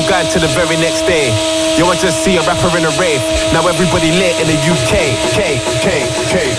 going to the very next day. Yo, I just see a rapper in a rave. Now everybody lit in the UK. K.